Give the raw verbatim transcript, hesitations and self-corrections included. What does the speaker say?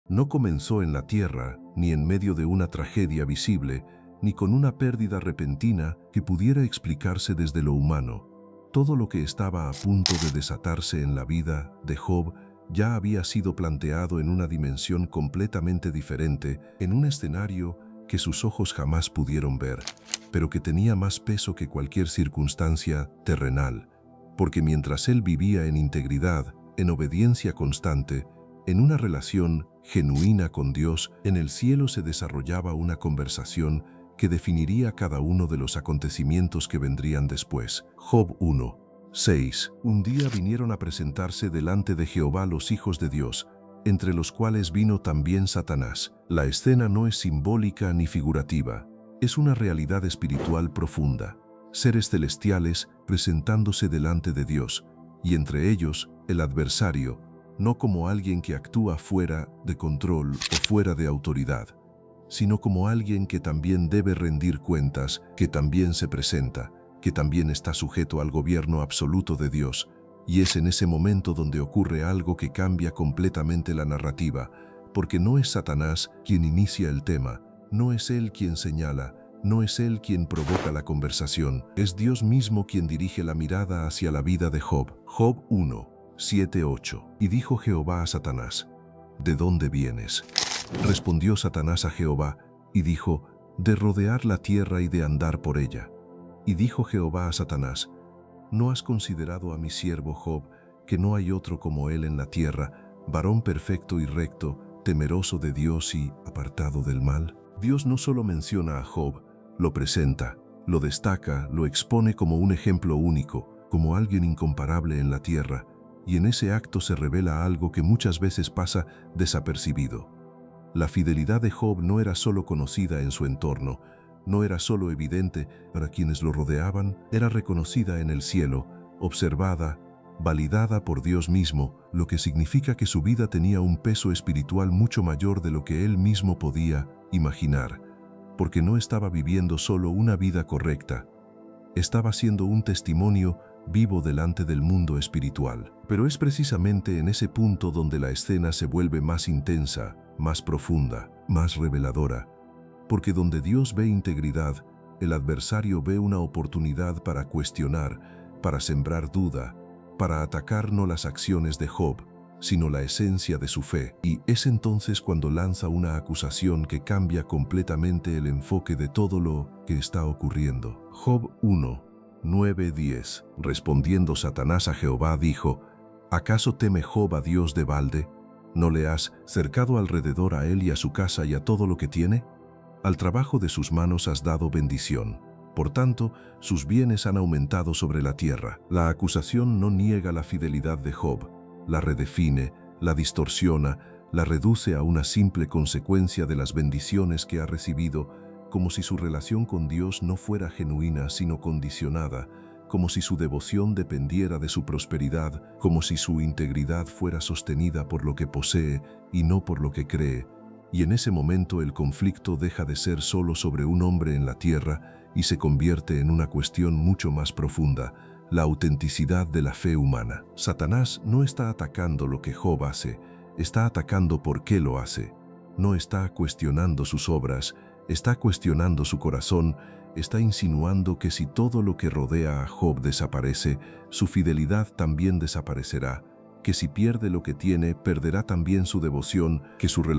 No comenzó en la tierra, ni en medio de una tragedia visible, ni con una pérdida repentina que pudiera explicarse desde lo humano. Todo lo que estaba a punto de desatarse en la vida de Job ya había sido planteado en una dimensión completamente diferente, en un escenario que sus ojos jamás pudieron ver, pero que tenía más peso que cualquier circunstancia terrenal, porque mientras él vivía en integridad, en obediencia constante, en una relación genuina con Dios, en el cielo se desarrollaba una conversación que definiría cada uno de los acontecimientos que vendrían después. Job uno, seis. Un día vinieron a presentarse delante de Jehová los hijos de Dios, entre los cuales vino también Satanás. La escena no es simbólica ni figurativa, es una realidad espiritual profunda. Seres celestiales presentándose delante de Dios, y entre ellos el adversario, no como alguien que actúa fuera de control o fuera de autoridad, sino como alguien que también debe rendir cuentas, que también se presenta, que también está sujeto al gobierno absoluto de Dios. Y es en ese momento donde ocurre algo que cambia completamente la narrativa, porque no es Satanás quien inicia el tema, no es él quien señala, no es él quien provoca la conversación, es Dios mismo quien dirige la mirada hacia la vida de Job. Job uno, siete, ocho. Y dijo Jehová a Satanás: ¿de dónde vienes? Respondió Satanás a Jehová, y dijo: de rodear la tierra y de andar por ella. Y dijo Jehová a Satanás: ¿no has considerado a mi siervo Job, que no hay otro como él en la tierra, varón perfecto y recto, temeroso de Dios y apartado del mal? Dios no solo menciona a Job, lo presenta, lo destaca, lo expone como un ejemplo único, como alguien incomparable en la tierra, y en ese acto se revela algo que muchas veces pasa desapercibido. La fidelidad de Job no era solo conocida en su entorno, no era solo evidente para quienes lo rodeaban, era reconocida en el cielo, observada, validada por Dios mismo, lo que significa que su vida tenía un peso espiritual mucho mayor de lo que él mismo podía imaginar, porque no estaba viviendo solo una vida correcta, estaba siendo un testimonio vivo delante del mundo espiritual. Pero es precisamente en ese punto donde la escena se vuelve más intensa, más profunda, más reveladora, porque donde Dios ve integridad, el adversario ve una oportunidad para cuestionar, para sembrar duda, para atacar no las acciones de Job, sino la esencia de su fe. Y es entonces cuando lanza una acusación que cambia completamente el enfoque de todo lo que está ocurriendo. Job uno, nueve, diez. Respondiendo Satanás a Jehová dijo: ¿acaso teme Job a Dios de balde? ¿No le has cercado alrededor a él y a su casa y a todo lo que tiene? Al trabajo de sus manos has dado bendición. Por tanto, sus bienes han aumentado sobre la tierra. La acusación no niega la fidelidad de Job, la redefine, la distorsiona, la reduce a una simple consecuencia de las bendiciones que ha recibido, como si su relación con Dios no fuera genuina sino condicionada, como si su devoción dependiera de su prosperidad, como si su integridad fuera sostenida por lo que posee y no por lo que cree. Y en ese momento el conflicto deja de ser solo sobre un hombre en la tierra y se convierte en una cuestión mucho más profunda, la autenticidad de la fe humana. Satanás no está atacando lo que Job hace, está atacando por qué lo hace. No está cuestionando sus obras, está cuestionando su corazón, está insinuando que si todo lo que rodea a Job desaparece, su fidelidad también desaparecerá, que si pierde lo que tiene, perderá también su devoción, que su relación